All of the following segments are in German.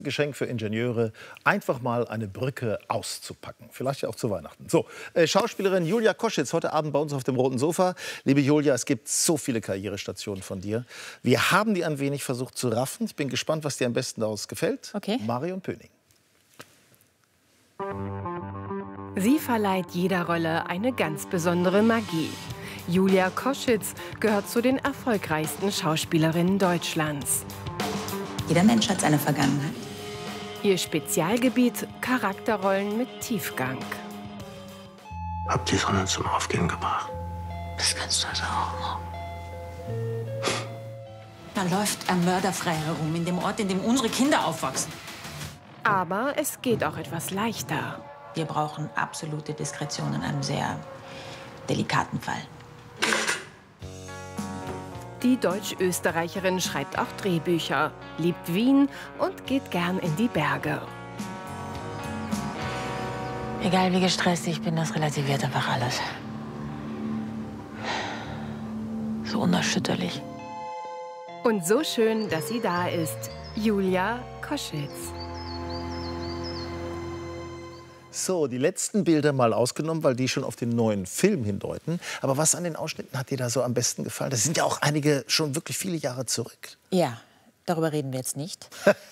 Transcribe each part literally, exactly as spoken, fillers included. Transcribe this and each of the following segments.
Geschenk für Ingenieure, einfach mal eine Brücke auszupacken. Vielleicht ja auch zu Weihnachten. So, äh, Schauspielerin Julia Koschitz, heute Abend bei uns auf dem roten Sofa. Liebe Julia, es gibt so viele Karrierestationen von dir. Wir haben die ein wenig versucht zu raffen. Ich bin gespannt, was dir am besten daraus gefällt. Okay. Marion Pöning. Sie verleiht jeder Rolle eine ganz besondere Magie. Julia Koschitz gehört zu den erfolgreichsten Schauspielerinnen Deutschlands. Jeder Mensch hat seine Vergangenheit. Ihr Spezialgebiet: Charakterrollen mit Tiefgang. Hab die Sonne zum Aufgehen gebracht. Das kannst du also auch. Da läuft ein Mörder frei herum, in dem Ort, in dem unsere Kinder aufwachsen. Aber es geht auch etwas leichter. Wir brauchen absolute Diskretion in einem sehr delikaten Fall. Die Deutsch-Österreicherin schreibt auch Drehbücher, liebt Wien und geht gern in die Berge. Egal wie gestresst ich bin, das relativiert einfach alles. So unerschütterlich. Und so schön, dass sie da ist. Julia Koschitz. So, die letzten Bilder mal ausgenommen, weil die schon auf den neuen Film hindeuten. Aber was an den Ausschnitten hat dir da so am besten gefallen? Das sind ja auch einige schon wirklich viele Jahre zurück. Ja, darüber reden wir jetzt nicht.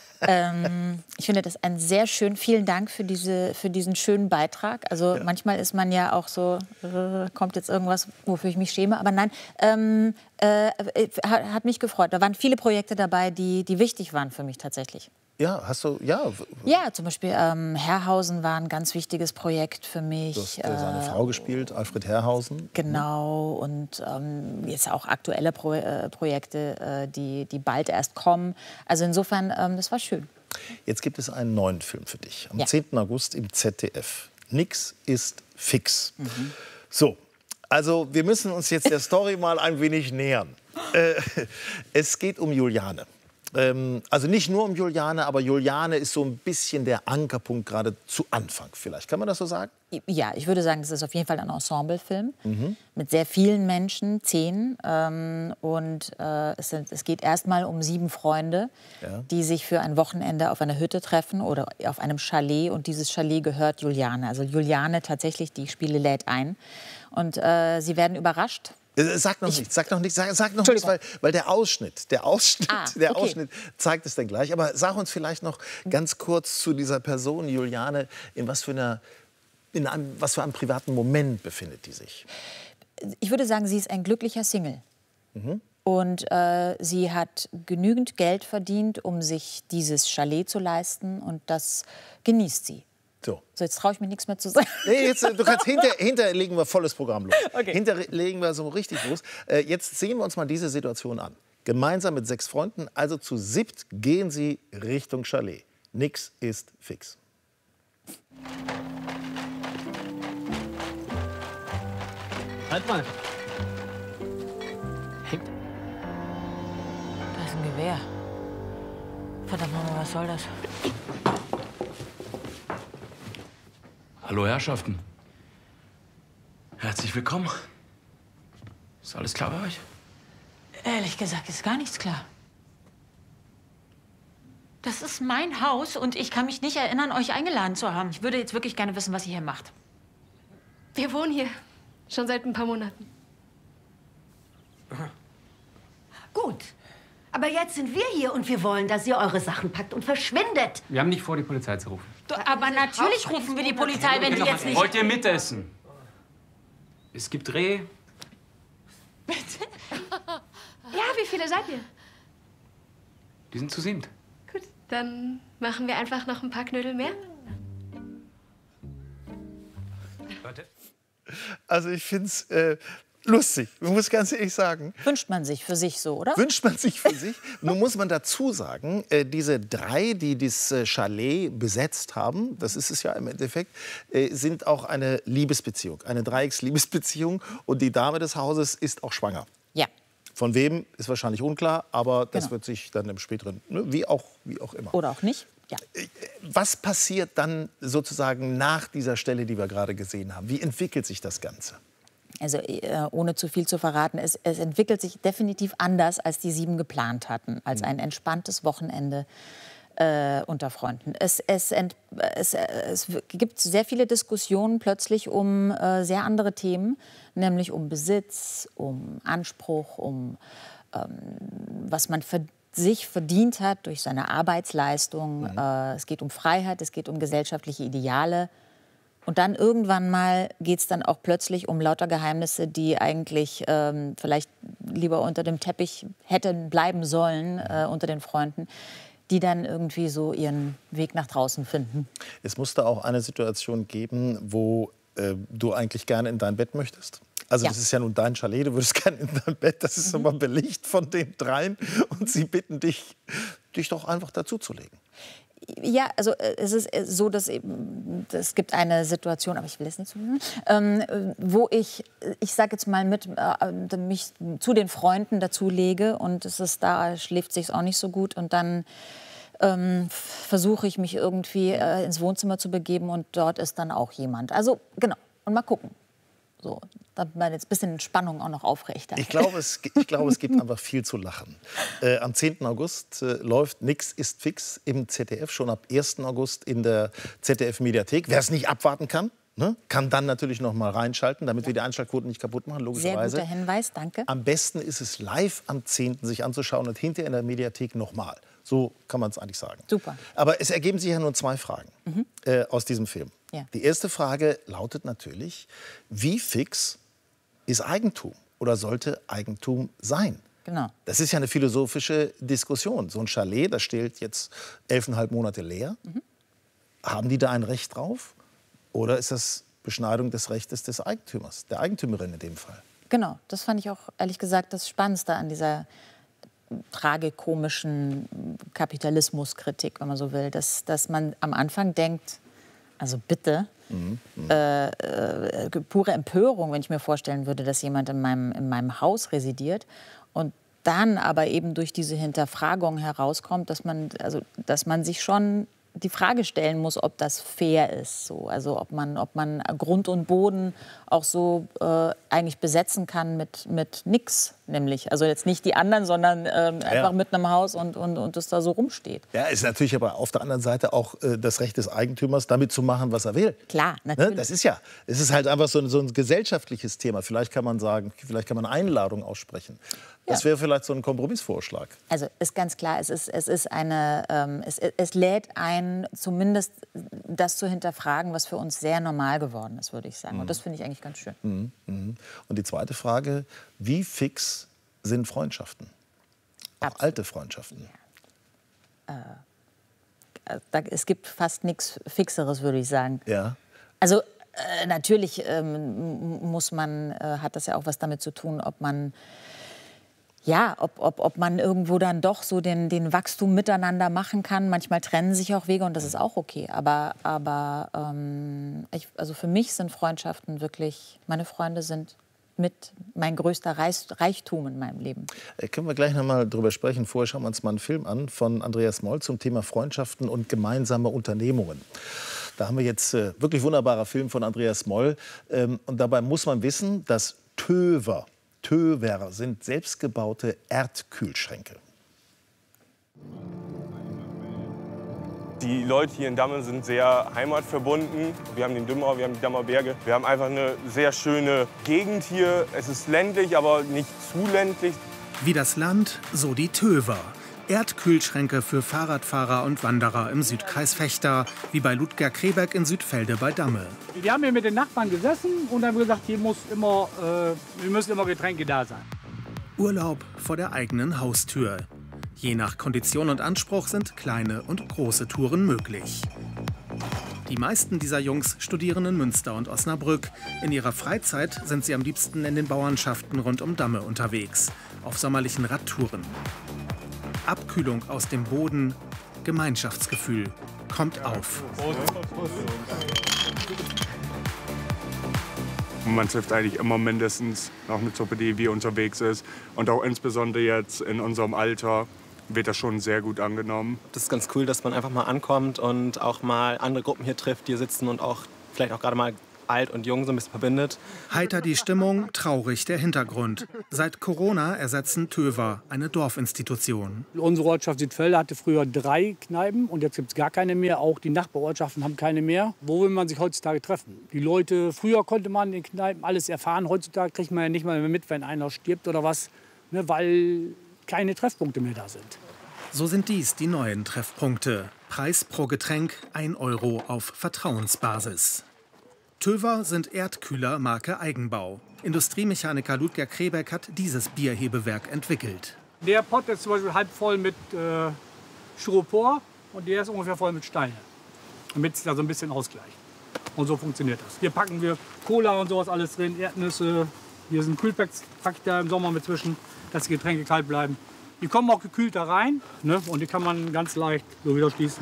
ähm, ich finde das ein sehr schön. Vielen Dank für, diese, für diesen schönen Beitrag. Also ja. Manchmal ist man ja auch so, äh, kommt jetzt irgendwas, wofür ich mich schäme. Aber nein, ähm, äh, hat, hat mich gefreut. Da waren viele Projekte dabei, die, die wichtig waren für mich tatsächlich. Ja, hast du, ja. Ja, zum Beispiel ähm, Herrhausen war ein ganz wichtiges Projekt für mich. Du hast äh, seine Frau gespielt, Alfred Herrhausen. Genau, und ähm, jetzt auch aktuelle Pro äh, Projekte, äh, die, die bald erst kommen. Also insofern, ähm, das war schön. Jetzt gibt es einen neuen Film für dich, am ja. zehnten August im Z D F. Nix ist fix. Mhm. So, also wir müssen uns jetzt der Story mal ein wenig nähern. Äh, es geht um Juliane. Also nicht nur um Juliane, aber Juliane ist so ein bisschen der Ankerpunkt gerade zu Anfang vielleicht. Kann man das so sagen? Ja, ich würde sagen, es ist auf jeden Fall ein Ensemblefilm mhm. mit sehr vielen Menschen, zehn. Ähm, und äh, es, sind, es geht erstmal um sieben Freunde, ja. die sich für ein Wochenende auf einer Hütte treffen oder auf einem Chalet. Und dieses Chalet gehört Juliane. Also Juliane tatsächlich, die Spiele lädt ein. Und äh, sie werden überrascht. Sag noch ich, nichts, sag noch nichts, sag, sag noch nichts, weil, weil der Ausschnitt, der Ausschnitt, ah, der okay. Ausschnitt zeigt es dann gleich. Aber sag uns vielleicht noch ganz kurz zu dieser Person Juliane, in was für einer, in einem, was für einem privaten Moment befindet die sich? Ich würde sagen, sie ist ein glücklicher Single. Mhm. Und äh, sie hat genügend Geld verdient, um sich dieses Chalet zu leisten, und das genießt sie. So. So, jetzt traue ich mir nichts mehr zu sagen. Nee, jetzt, du kannst hinter, hinter legen wir volles Programm los. Okay. Hinter legen wir so richtig los. Äh, jetzt sehen wir uns mal diese Situation an. Gemeinsam mit sechs Freunden, also zu siebt, gehen sie Richtung Chalet. Nix ist fix. Halt mal. Hey. Da ist ein Gewehr. Verdammt nochmal, was soll das? Hallo Herrschaften. Herzlich willkommen. Ist alles klar bei euch? Ehrlich gesagt ist gar nichts klar. Das ist mein Haus und ich kann mich nicht erinnern, euch eingeladen zu haben. Ich würde jetzt wirklich gerne wissen, was ihr hier macht. Wir wohnen hier. Schon seit ein paar Monaten. Aha. Gut. Aber jetzt sind wir hier und wir wollen, dass ihr eure Sachen packt und verschwindet. Wir haben nicht vor, die Polizei zu rufen. Aber natürlich rufen wir die Polizei, wenn die jetzt nicht... Wollt ihr mitessen? Es gibt Reh. Bitte? Ja, wie viele seid ihr? Die sind zu siebt. Gut, dann machen wir einfach noch ein paar Knödel mehr. Also ich finde es äh, lustig, man muss ganz ehrlich sagen. Wünscht man sich für sich so, oder? Wünscht man sich für sich. Nun muss man dazu sagen, äh, diese drei, die das äh, Chalet besetzt haben, das ist es ja im Endeffekt, äh, sind auch eine Liebesbeziehung, eine Dreiecks-Liebesbeziehung. Und die Dame des Hauses ist auch schwanger. Ja. Von wem, ist wahrscheinlich unklar, aber das Genau. wird sich dann im späteren, ne, wie, auch, wie auch immer. Oder auch nicht. Ja. Was passiert dann sozusagen nach dieser Stelle, die wir gerade gesehen haben? Wie entwickelt sich das Ganze? Also äh, ohne zu viel zu verraten, es, es entwickelt sich definitiv anders, als die sieben geplant hatten. Als ein entspanntes Wochenende. äh, unter Freunden. Es, es, ent, es, es gibt sehr viele Diskussionen plötzlich um äh, sehr andere Themen, nämlich um Besitz, um Anspruch, um ähm, was man für sich verdient hat durch seine Arbeitsleistung. Mhm. Äh, es geht um Freiheit, es geht um gesellschaftliche Ideale. Und dann irgendwann mal geht es dann auch plötzlich um lauter Geheimnisse, die eigentlich ähm, vielleicht lieber unter dem Teppich hätten bleiben sollen, äh, unter den Freunden, die dann irgendwie so ihren Weg nach draußen finden. Es musste auch eine Situation geben, wo äh, du eigentlich gerne in dein Bett möchtest. Also ja. Das ist ja nun dein Chalet, du würdest gerne in dein Bett. Das ist mhm. aber belegt von den dreien. Und sie bitten dich, dich doch einfach dazuzulegen. Ja, also es ist so, dass es gibt eine Situation, aber ich will es nicht so, ähm, wo ich, ich sage jetzt mal mit, äh, mich zu den Freunden dazulege und es ist da schläft sich's auch nicht so gut und dann ähm, versuche ich mich irgendwie äh, ins Wohnzimmer zu begeben und dort ist dann auch jemand. Also genau und mal gucken. So, damit man jetzt ein bisschen Spannung auch noch aufrecht. Ich glaube, es, ich glaube, es gibt einfach viel zu lachen. Äh, am zehnten August äh, läuft Nix ist fix im Z D F, schon ab ersten August in der Z D F-Mediathek. Wer es nicht abwarten kann, ne, kann dann natürlich noch mal reinschalten, damit ja. wir die Einschaltquoten nicht kaputt machen, logischerweise. Sehr guter Hinweis, danke. Am besten ist es live am zehnten sich anzuschauen und hinterher in der Mediathek noch mal. So kann man es eigentlich sagen. Super. Aber es ergeben sich ja nur zwei Fragen mhm. äh, aus diesem Film. Ja. Die erste Frage lautet natürlich, wie fix ist Eigentum oder sollte Eigentum sein? Genau. Das ist ja eine philosophische Diskussion. So ein Chalet, das steht jetzt elfeinhalb Monate leer. Mhm. Haben die da ein Recht drauf? Oder ist das Beschneidung des Rechtes des Eigentümers, der Eigentümerin in dem Fall? Genau, das fand ich auch ehrlich gesagt das Spannendste an dieser tragikomischen Kapitalismuskritik, wenn man so will. Dass, dass man am Anfang denkt, also bitte, mhm, äh, äh, pure Empörung, wenn ich mir vorstellen würde, dass jemand in meinem, in meinem Haus residiert und dann aber eben durch diese Hinterfragung herauskommt, dass man, also, dass man sich schon die Frage stellen muss, ob das fair ist. So. Also ob man, ob man Grund und Boden auch so äh, eigentlich besetzen kann mit, mit nix, nämlich. Also jetzt nicht die anderen, sondern ähm, ja. einfach mit einem Haus und, und, und das da so rumsteht. Ja, ist natürlich aber auf der anderen Seite auch äh, das Recht des Eigentümers, damit zu machen, was er will. Klar, natürlich. Ne? Das ist ja, es ist halt einfach so ein, so ein gesellschaftliches Thema. Vielleicht kann man sagen, vielleicht kann man eine Einladung aussprechen. Das wäre vielleicht so ein Kompromissvorschlag. Also ist ganz klar, es ist, es ist eine, ähm, es, es lädt ein, zumindest das zu hinterfragen, was für uns sehr normal geworden ist, würde ich sagen. Mhm. Und das finde ich eigentlich ganz schön. Mhm. Mhm. Und die zweite Frage, wie fix sind Freundschaften? Auch Absolut. Alte Freundschaften. Ja. Äh, da, es gibt fast nichts Fixeres, würde ich sagen. Ja. Also äh, natürlich ähm, muss man, äh, hat das ja auch was damit zu tun, ob man Ja, ob, ob, ob man irgendwo dann doch so den, den Wachstum miteinander machen kann. Manchmal trennen sich auch Wege und das ist auch okay. Aber, aber ähm, ich, also für mich sind Freundschaften wirklich, meine Freunde sind mit mein größter Reich, Reichtum in meinem Leben. Äh, können wir gleich noch mal drüber sprechen. Vorher schauen wir uns mal einen Film an von Andreas Moll zum Thema Freundschaften und gemeinsame Unternehmungen. Da haben wir jetzt äh, wirklich wunderbarer Film von Andreas Moll. Ähm, und dabei muss man wissen, dass Töver, Töver sind selbstgebaute Erdkühlschränke. Die Leute hier in Damme sind sehr heimatverbunden. Wir haben den Dümmer, wir haben die Dammer Berge. Wir haben einfach eine sehr schöne Gegend hier. Es ist ländlich, aber nicht zu ländlich. Wie das Land, so die Töver. Erdkühlschränke für Fahrradfahrer und Wanderer im Südkreis Vechta, wie bei Ludger Krebeck in Südfelde bei Damme. Wir haben hier mit den Nachbarn gesessen und haben gesagt, hier muss immer, äh, hier müssen immer Getränke da sein. Urlaub vor der eigenen Haustür. Je nach Kondition und Anspruch sind kleine und große Touren möglich. Die meisten dieser Jungs studieren in Münster und Osnabrück. In ihrer Freizeit sind sie am liebsten in den Bauernschaften rund um Damme unterwegs, auf sommerlichen Radtouren. Abkühlung aus dem Boden, Gemeinschaftsgefühl, kommt auf. Man trifft eigentlich immer mindestens noch eine Truppe, die wie unterwegs ist. Und auch insbesondere jetzt in unserem Alter wird das schon sehr gut angenommen. Das ist ganz cool, dass man einfach mal ankommt und auch mal andere Gruppen hier trifft, die hier sitzen und auch vielleicht auch gerade mal alt und jung so ein bisschen verbindet. Heiter die Stimmung, traurig der Hintergrund. Seit Corona ersetzen Töver eine Dorfinstitution. Unsere Ortschaft Südfelde hatte früher drei Kneipen und jetzt gibt es gar keine mehr. Auch die Nachbarortschaften haben keine mehr. Wo will man sich heutzutage treffen? Die Leute, früher konnte man in den Kneipen alles erfahren. Heutzutage kriegt man ja nicht mal mehr mit, wenn einer stirbt oder was, ne, weil keine Treffpunkte mehr da sind. So sind dies die neuen Treffpunkte. Preis pro Getränk ein Euro auf Vertrauensbasis. Töver sind Erdkühler Marke Eigenbau. Industriemechaniker Ludger Krebeck hat dieses Bierhebewerk entwickelt. Der Pott ist zum Beispiel halb voll mit äh, Styropor und der ist ungefähr voll mit Steine. Damit es da so ein bisschen ausgleicht. Und so funktioniert das. Hier packen wir Cola und sowas alles drin, Erdnüsse. Hier sind Kühlpacks, pack ich da im Sommer mit zwischen, dass die Getränke kalt bleiben. Die kommen auch gekühlt da rein, ne? Und die kann man ganz leicht so wieder schließen.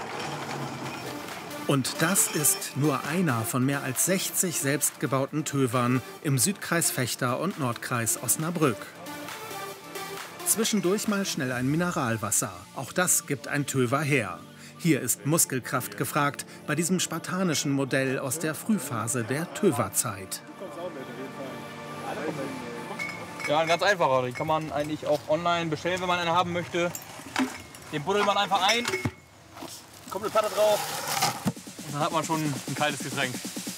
Und das ist nur einer von mehr als sechzig selbstgebauten Tövern im Südkreis Vechta und Nordkreis Osnabrück. Zwischendurch mal schnell ein Mineralwasser. Auch das gibt ein Töver her. Hier ist Muskelkraft gefragt bei diesem spartanischen Modell aus der Frühphase der Töverzeit. Ja, ein ganz einfacher. Den kann man eigentlich auch online bestellen, wenn man einen haben möchte. Den buddelt man einfach ein, kommt eine Platte drauf und dann hat man schon ein kaltes Getränk.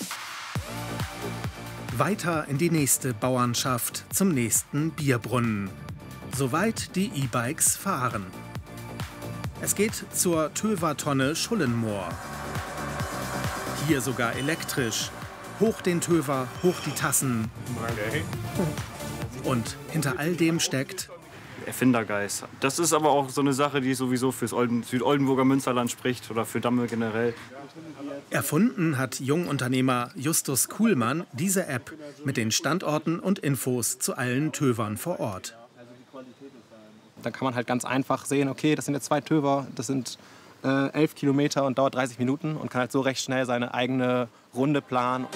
Weiter in die nächste Bauernschaft, zum nächsten Bierbrunnen. Soweit die E-Bikes fahren. Es geht zur Töver-Tonne Schullenmoor. Hier sogar elektrisch. Hoch den Töver, hoch die Tassen. Okay. Und hinter all dem steckt Erfindergeist. Das ist aber auch so eine Sache, die sowieso fürs Olden, Südoldenburger Münsterland spricht oder für Damme generell. Erfunden hat Jungunternehmer Justus Kuhlmann diese App mit den Standorten und Infos zu allen Tövern vor Ort. Da kann man halt ganz einfach sehen, okay, das sind jetzt zwei Töver, das sind äh, elf Kilometer und dauert dreißig Minuten und kann halt so recht schnell seine eigene Runde planen.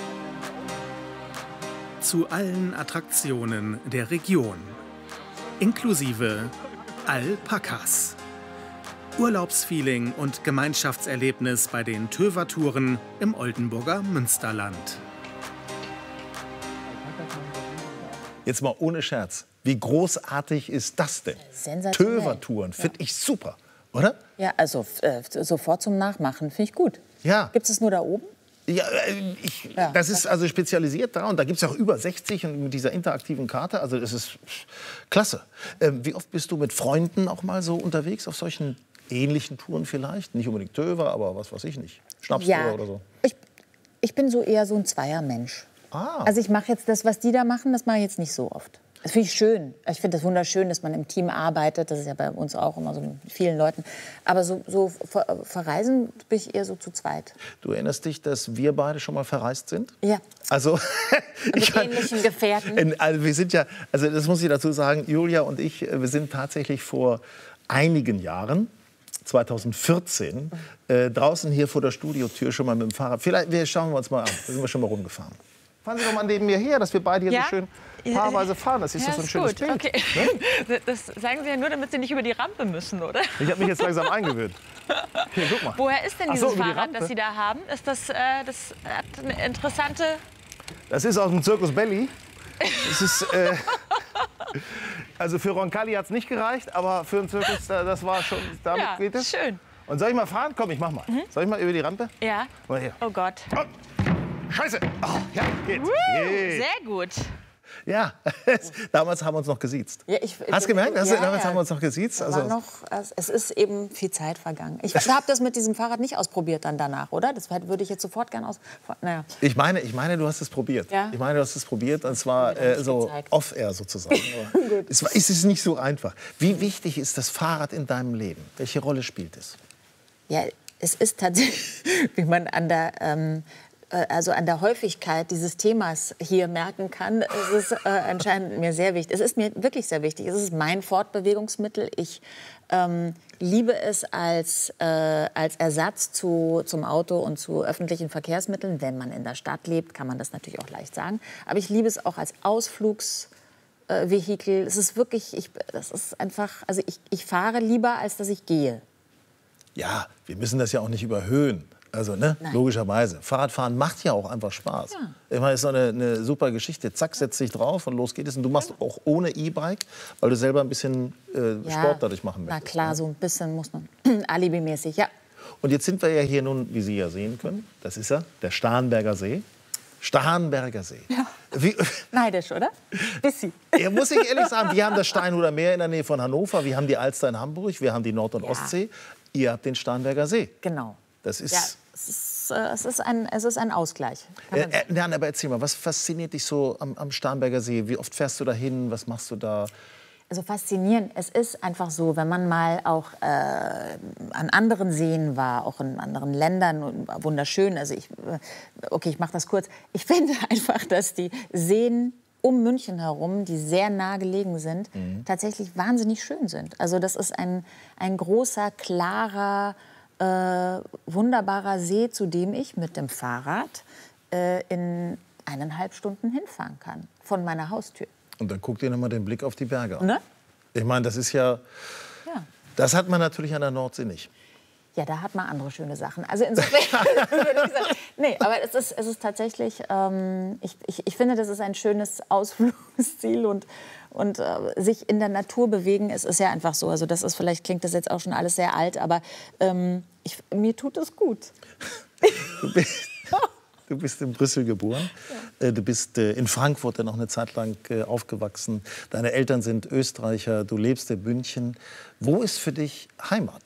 Zu allen Attraktionen der Region, inklusive Alpakas. Urlaubsfeeling und Gemeinschaftserlebnis bei den Töver-Touren im Oldenburger Münsterland. Jetzt mal ohne Scherz, wie großartig ist das denn? Sensationell. Töver-Touren, finde ich super, oder? Ja, also äh, sofort zum Nachmachen, finde ich gut. Ja. Gibt es nur da oben? Ja, ich, Ja. das ist also spezialisiert da und da gibt es auch über sechzig und mit dieser interaktiven Karte, also das ist klasse. Ähm, wie oft bist du mit Freunden auch mal so unterwegs auf solchen ähnlichen Touren vielleicht? Nicht unbedingt Töver, aber was weiß ich nicht, Schnapstour Ja. oder so. Ich, ich bin so eher so ein Zweiermensch. Ah. Also ich mache jetzt das, was die da machen, das mache ich jetzt nicht so oft. Das finde ich schön. Ich finde das wunderschön, dass man im Team arbeitet. Das ist ja bei uns auch immer so mit vielen Leuten. Aber so, so ver verreisen bin ich eher so zu zweit. Du erinnerst dich, dass wir beide schon mal verreist sind? Ja. Also, Mit ähnlichen Gefährten. In, also wir sind ja, also das muss ich dazu sagen, Julia und ich, wir sind tatsächlich vor einigen Jahren, zweitausendvierzehn, äh, draußen hier vor der Studiotür schon mal mit dem Fahrrad. Vielleicht, wir schauen wir uns mal an. Da sind wir schon mal rumgefahren. Fahren Sie doch mal neben mir her, dass wir beide hier Ja? so schön paarweise fahren. Das ist Ja, doch so ein ist schönes gut. Bild. Okay. Ne? Das sagen Sie ja nur, damit Sie nicht über die Rampe müssen, oder? Ich habe mich jetzt langsam eingewöhnt. Hier, guck mal. Woher ist denn Ach dieses so, über die Fahrrad, Rampe? das Sie da haben? Ist das, äh, das hat eine interessante... Das ist aus dem Circus Belly. Das ist, äh, also für Roncalli hat es nicht gereicht, aber für den Zirkus, das war schon, damit Ja, geht es. schön. Und soll ich mal fahren? Komm, ich mach mal. Mhm. Soll ich mal über die Rampe? Ja. Mal her. Oh Gott. Scheiße. Oh, ja, geht's. Woo, Geht. sehr gut. Ja, damals haben wir uns noch gesiezt. Ja, ich- Hast du gemerkt? Hast du, Ja, damals ja. haben wir uns noch gesiezt. Da Also, war noch, es es ist eben viel Zeit vergangen. Ich habe das mit diesem Fahrrad nicht ausprobiert dann danach, oder? Das würde ich jetzt sofort gern aus... Naja. ich, meine, ich meine, du hast es probiert. Ja. Ich meine, du hast es probiert, und zwar äh, so gezeigt. off-air sozusagen. Aber es, war- es ist nicht so einfach. Wie wichtig ist das Fahrrad in deinem Leben? Welche Rolle spielt es? Ja, es ist tatsächlich, wie man an der, ähm, äh, also an der Häufigkeit dieses Themas hier merken kann, es ist äh, anscheinend mir sehr wichtig. Es ist mir wirklich sehr wichtig. Es ist mein Fortbewegungsmittel. Ich ähm, liebe es als, äh, als Ersatz zu, zum Auto und zu öffentlichen Verkehrsmitteln. Wenn man in der Stadt lebt, kann man das natürlich auch leicht sagen. Aber ich liebe es auch als Ausflugsvehikel. Es ist wirklich, ich, das ist einfach, also ich, ich fahre lieber, als dass ich gehe. Ja, wir müssen das ja auch nicht überhöhen. Also, ne, logischerweise. Fahrradfahren macht ja auch einfach Spaß. Ja. Ich meine, es ist so eine, eine super Geschichte. Zack, setz dich drauf und los geht es. Und du machst auch ohne E-Bike, weil du selber ein bisschen äh, ja, Sport dadurch machen möchtest. Na klar, ne? so ein bisschen muss man alibimäßig, ja. Und jetzt sind wir ja hier nun, wie Sie ja sehen können, das ist ja der Starnberger See. Starnberger See. Ja. Wie, neidisch, oder? Bisschen. Ja, muss ich ehrlich sagen, wir haben das Steinhuder Meer in der Nähe von Hannover, wir haben die Alster in Hamburg, wir haben die Nord- und ja. Ostsee. Ihr habt den Starnberger See. Genau. Das ist... Ja, es ist, äh, es ist, ein, es ist ein Ausgleich. Äh, äh, nein, aber erzähl mal, was fasziniert dich so am, am Starnberger See? Wie oft fährst du da hin? Was machst du da? Also faszinierend. Es ist einfach so, wenn man mal auch äh, an anderen Seen war, auch in anderen Ländern, wunderschön. Also ich, okay, ich mache das kurz. Ich finde einfach, dass die Seen um München herum, die sehr nah gelegen sind, mhm. tatsächlich wahnsinnig schön sind. Also das ist ein, ein großer, klarer, äh, wunderbarer See, zu dem ich mit dem Fahrrad äh, in eineinhalb Stunden hinfahren kann, von meiner Haustür. Und dann guck dir noch mal den Blick auf die Berge an. Ne? Ich meine, das ist ja, ja, das hat man natürlich an der Nordsee nicht. Ja, da hat man andere schöne Sachen. Also insofern würde ich sagen, nee, aber es ist, es ist tatsächlich, ähm, ich, ich, ich finde, das ist ein schönes Ausflugsziel und, und äh, sich in der Natur bewegen, es ist ja einfach so. Also das ist, vielleicht klingt das jetzt auch schon alles sehr alt, aber ähm, ich, mir tut es gut. Du bist, du bist in Brüssel geboren, ja. Du bist in Frankfurt ja noch eine Zeit lang aufgewachsen. Deine Eltern sind Österreicher, du lebst in München. Wo ist für dich Heimat?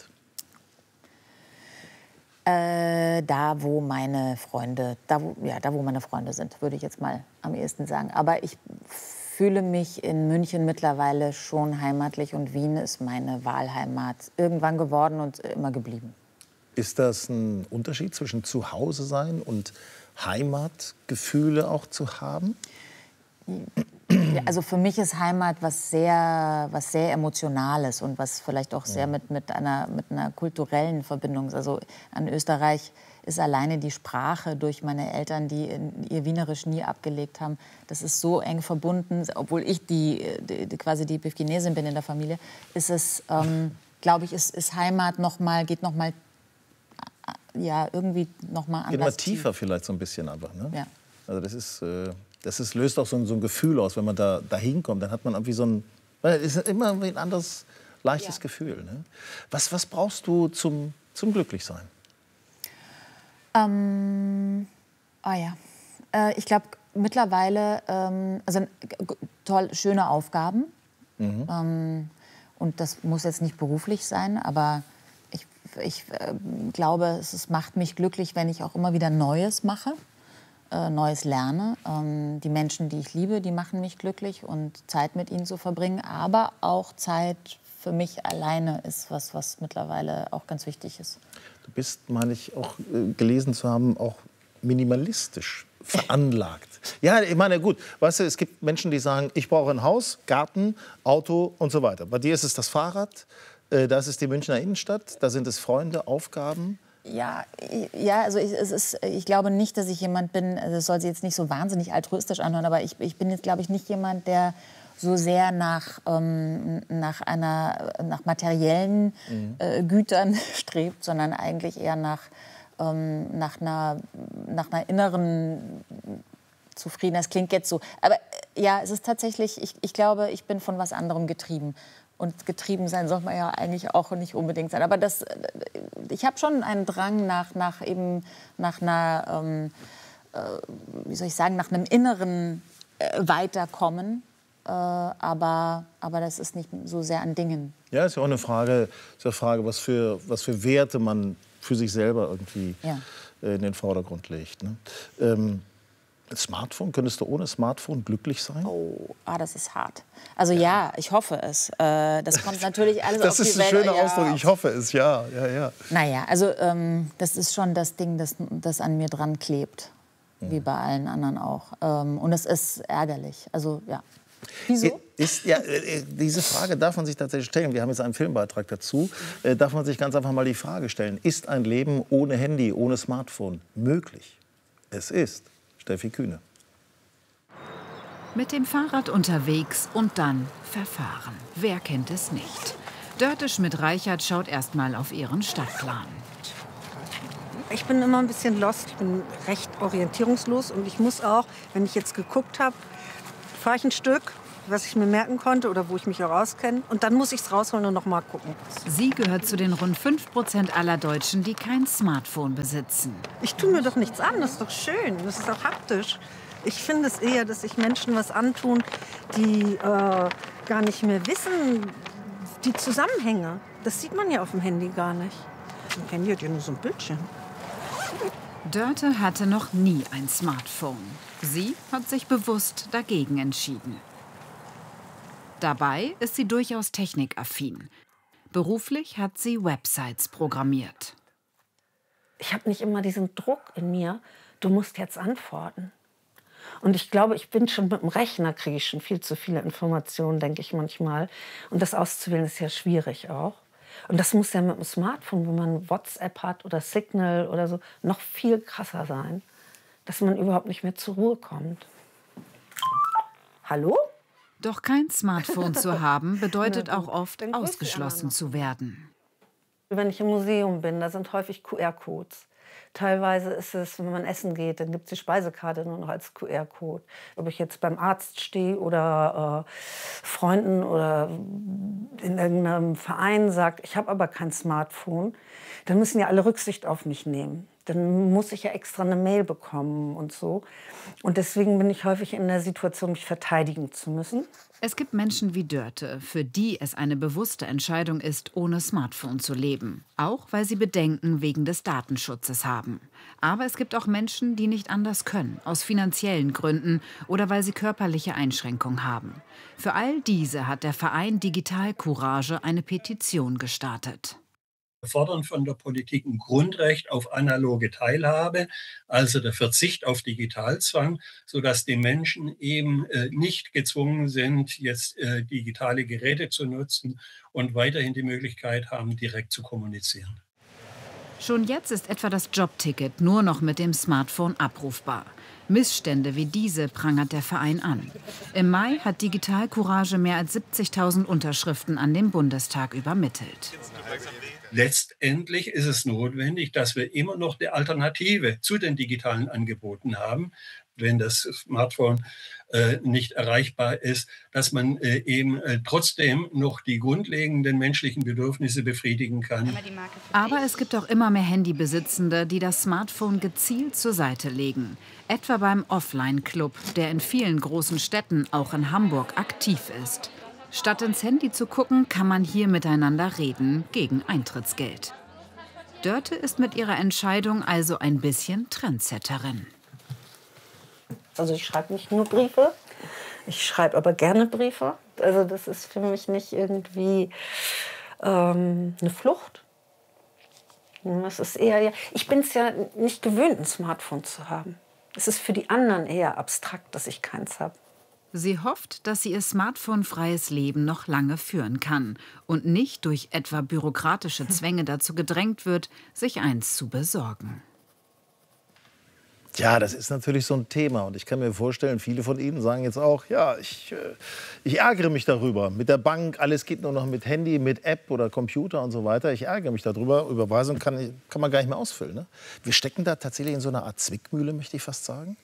Äh, da, wo meine Freunde, da wo, ja, da, wo meine Freunde sind, würde ich jetzt mal am ehesten sagen. Aber ich fühle mich in München mittlerweile schon heimatlich und Wien ist meine Wahlheimat irgendwann geworden und immer geblieben. Ist das ein Unterschied zwischen Zuhause sein und Heimatgefühle auch zu haben? Ja, also für mich ist Heimat was sehr, was sehr Emotionales und was vielleicht auch sehr mit, mit, einer, mit einer kulturellen Verbindung. Also an Österreich ist alleine die Sprache durch meine Eltern, die ihr Wienerisch nie abgelegt haben. Das ist so eng verbunden, obwohl ich die, die, quasi die Bifkinesin bin in der Familie, ist es, ähm, glaube ich, ist, ist Heimat noch mal, geht noch mal, ja, irgendwie noch mal anders. Geht mal tiefer tief. Vielleicht so ein bisschen einfach, ne? Ja. Also das ist... Äh Das ist, löst auch so ein, so ein Gefühl aus, wenn man da, da hinkommt. Dann hat man irgendwie so ein, weil es ist immer ein anderes, leichtes ja. Gefühl. Ne? Was, was brauchst du zum, zum Glücklichsein? Ähm, oh ja, äh, ich glaube mittlerweile, ähm, also toll, schöne Aufgaben. Mhm. Ähm, und das muss jetzt nicht beruflich sein, aber ich, ich äh, glaube, es, es macht mich glücklich, wenn ich auch immer wieder Neues mache. Neues lerne. Ähm, die Menschen, die ich liebe, die machen mich glücklich und Zeit mit ihnen zu verbringen. Aber auch Zeit für mich alleine ist was, was mittlerweile auch ganz wichtig ist. Du bist, meine ich, auch äh, gelesen zu haben, auch minimalistisch veranlagt. Ja, ich meine, gut, weißt du, es gibt Menschen, die sagen, ich brauche ein Haus, Garten, Auto und so weiter. Bei dir ist es das Fahrrad, äh, das ist die Münchner Innenstadt, da sind es Freunde, Aufgaben. Ja, ja, also ich, es ist, ich glaube nicht, dass ich jemand bin, also es soll sich jetzt nicht so wahnsinnig altruistisch anhören, aber ich, ich bin jetzt, glaube ich, nicht jemand, der so sehr nach, ähm, nach, einer, nach materiellen mhm. äh, Gütern strebt, sondern eigentlich eher nach, ähm, nach, einer, nach einer inneren Zufriedenheit. Das klingt jetzt so. Aber ja, es ist tatsächlich, ich, ich glaube, ich bin von was anderem getrieben. Und getrieben sein soll man ja eigentlich auch nicht unbedingt sein. Aber das, ich habe schon einen Drang nach, nach, eben, nach einer, ähm, äh, wie soll ich sagen, nach einem inneren äh, Weiterkommen. Äh, aber, aber das ist nicht so sehr an Dingen. Ja, ist ja auch eine Frage, ist eine Frage was, für, was für Werte man für sich selber irgendwie ja. äh, in den Vordergrund legt. Ne? Ähm, Smartphone, könntest du ohne Smartphone glücklich sein? Oh, ah, das ist hart. Also ja, ich hoffe es. Äh, das kommt natürlich alles das auf die Welt. Das ist ein schöner ja. Ausdruck, ich hoffe es, ja. ja, ja. Naja, also ähm, das ist schon das Ding, das, das an mir dran klebt. Mhm. Wie bei allen anderen auch. Ähm, und es ist ärgerlich. Also ja. Wieso? Ist, ja, diese Frage darf man sich tatsächlich stellen. Wir haben jetzt einen Filmbeitrag dazu. Äh, darf man sich ganz einfach mal die Frage stellen. Ist ein Leben ohne Handy, ohne Smartphone möglich? Es ist. Steffi Kühne. Mit dem Fahrrad unterwegs und dann verfahren. Wer kennt es nicht? Dörte Schmidt-Reichert schaut erst mal auf ihren Stadtplan. Ich bin immer ein bisschen lost. Ich bin recht orientierungslos. Und ich muss auch, wenn ich jetzt geguckt habe, fahre ich ein Stück, was ich mir merken konnte oder wo ich mich auch auskenne. Und dann muss ich es rausholen und noch mal gucken. Sie gehört zu den rund fünf Prozent aller Deutschen, die kein Smartphone besitzen. Ich tue mir doch nichts an. Das ist doch schön. Das ist auch haptisch. Ich finde es eher, dass sich Menschen was antun, die äh, gar nicht mehr wissen, die Zusammenhänge. Das sieht man ja auf dem Handy gar nicht. Ein Handy hat ja nur so ein Bildschirm. Dörte hatte noch nie ein Smartphone. Sie hat sich bewusst dagegen entschieden. Dabei ist sie durchaus technikaffin. Beruflich hat sie Websites programmiert. Ich habe nicht immer diesen Druck in mir, du musst jetzt antworten. Und ich glaube, ich bin schon mit dem Rechner, kriege ich schon viel zu viele Informationen, denke ich manchmal. Und das auszuwählen ist ja schwierig auch. Und das muss ja mit dem Smartphone, wenn man WhatsApp hat oder Signal oder so, noch viel krasser sein, dass man überhaupt nicht mehr zur Ruhe kommt. Hallo? Doch kein Smartphone zu haben, bedeutet auch oft, ausgeschlossen zu werden. Wenn ich im Museum bin, da sind häufig Q R-Codes. Teilweise ist es, wenn man essen geht, dann gibt es die Speisekarte nur noch als Q R-Code. Ob ich jetzt beim Arzt stehe oder äh, Freunden oder in irgendeinem Verein sage, ich habe aber kein Smartphone, dann müssen ja alle Rücksicht auf mich nehmen. Dann muss ich ja extra eine Mail bekommen und so. Und deswegen bin ich häufig in der Situation, mich verteidigen zu müssen. Es gibt Menschen wie Dörte, für die es eine bewusste Entscheidung ist, ohne Smartphone zu leben. Auch weil sie Bedenken wegen des Datenschutzes haben. Aber es gibt auch Menschen, die nicht anders können, aus finanziellen Gründen oder weil sie körperliche Einschränkungen haben. Für all diese hat der Verein Digital Courage eine Petition gestartet. Wir fordern von der Politik ein Grundrecht auf analoge Teilhabe, also der Verzicht auf Digitalzwang, sodass die Menschen eben äh, nicht gezwungen sind, jetzt äh, digitale Geräte zu nutzen und weiterhin die Möglichkeit haben, direkt zu kommunizieren. Schon jetzt ist etwa das Jobticket nur noch mit dem Smartphone abrufbar. Missstände wie diese prangert der Verein an. Im Mai hat Digital Courage mehr als siebzigtausend Unterschriften an den Bundestag übermittelt. Letztendlich ist es notwendig, dass wir immer noch eine Alternative zu den digitalen Angeboten haben, wenn das Smartphone äh, nicht erreichbar ist, dass man äh, eben äh, trotzdem noch die grundlegenden menschlichen Bedürfnisse befriedigen kann. Aber es gibt auch immer mehr Handybesitzende, die das Smartphone gezielt zur Seite legen. Etwa beim Offline-Club, der in vielen großen Städten, auch in Hamburg, aktiv ist. Statt ins Handy zu gucken, kann man hier miteinander reden, gegen Eintrittsgeld. Dörte ist mit ihrer Entscheidung also ein bisschen Trendsetterin. Also ich schreibe nicht nur Briefe, ich schreibe aber gerne Briefe. Also das ist für mich nicht irgendwie ähm, eine Flucht. Es ist eher, ja, ich bin es ja nicht gewöhnt, ein Smartphone zu haben. Es ist für die anderen eher abstrakt, dass ich keins habe. Sie hofft, dass sie ihr smartphonefreies Leben noch lange führen kann und nicht durch etwa bürokratische Zwänge dazu gedrängt wird, sich eins zu besorgen. Ja, das ist natürlich so ein Thema. Und ich kann mir vorstellen, viele von Ihnen sagen jetzt auch, ja, ich, äh, ich ärgere mich darüber. Mit der Bank, alles geht nur noch mit Handy, mit App oder Computer und so weiter. Ich ärgere mich darüber. Überweisung kann, kann man gar nicht mehr ausfüllen. Ne? Wir stecken da tatsächlich in so einer Art Zwickmühle, möchte ich fast sagen.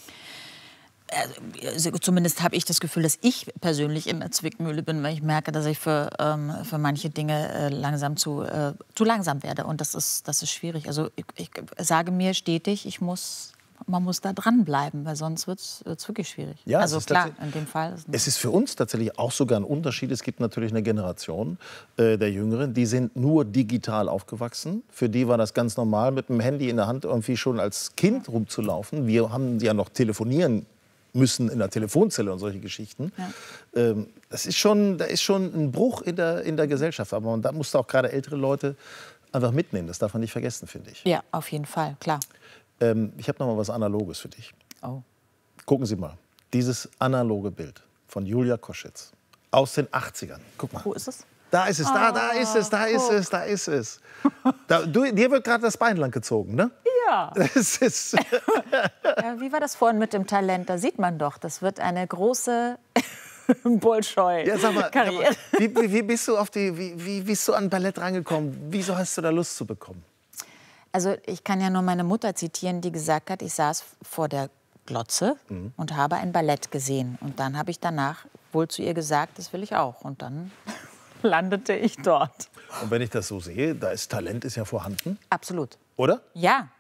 Also, zumindest habe ich das Gefühl, dass ich persönlich in der Zwickmühle bin, weil ich merke, dass ich für, ähm, für manche Dinge äh, langsam zu, äh, zu langsam werde. Und das ist, das ist schwierig. Also ich, ich sage mir stetig, ich muss, man muss da dranbleiben, weil sonst wird es wirklich schwierig. Ja, also klar, in dem Fall. Ist es ist für uns tatsächlich auch sogar ein Unterschied. Es gibt natürlich eine Generation äh, der Jüngeren, die sind nur digital aufgewachsen. Für die war das ganz normal, mit dem Handy in der Hand irgendwie schon als Kind rumzulaufen. Wir haben ja noch telefonieren müssen in der Telefonzelle und solche Geschichten. Ja. Ähm, das ist schon, da ist schon ein Bruch in der, in der Gesellschaft. Aber da musst du auch gerade ältere Leute einfach mitnehmen. Das darf man nicht vergessen, finde ich. Ja, auf jeden Fall, klar. Ähm, ich habe noch mal was Analoges für dich. Oh. Gucken Sie mal. Dieses analoge Bild von Julia Koschitz aus den achtzigern. Guck mal. Wo ist es? Da ist es, da, da ist es, da ist es, da ist es. Da, du, dir wird gerade das Bein lang gezogen, ne? Ja. Das ist Ja, wie war das vorhin mit dem Talent? Da sieht man doch, das wird eine große Bolschoi-Karriere. Ja, sag mal, sag mal, wie, wie, wie, bist du auf die, wie, wie bist du an Ballett rangekommen? Wieso hast du da Lust zu bekommen? Also ich kann ja nur meine Mutter zitieren, die gesagt hat, ich saß vor der Glotze Mhm. und habe ein Ballett gesehen. Und dann habe ich danach wohl zu ihr gesagt, das will ich auch. Und dann landete ich dort. Und wenn ich das so sehe, da ist Talent ist ja vorhanden, Absolut. oder? Ja,